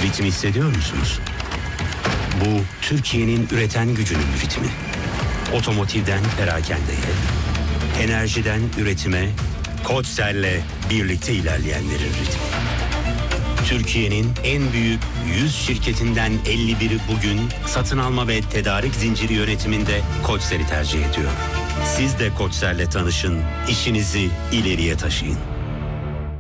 ritmi hissediyor musunuz? Bu Türkiye'nin üreten gücünün ritmi. Otomotivden perakendeye, enerjiden üretime, Koçser'le birlikte ilerleyenlerin ritmi. Türkiye'nin en büyük 100 şirketinden 51'i bugün satın alma ve tedarik zinciri yönetiminde Koçser'i tercih ediyor. Siz de Koçser'le tanışın, işinizi ileriye taşıyın.